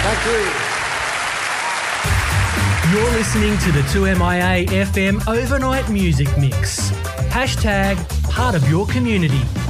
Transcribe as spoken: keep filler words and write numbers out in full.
Thank you. You're listening to the two M I A F M Overnight Music Mix. Hashtag part of your community.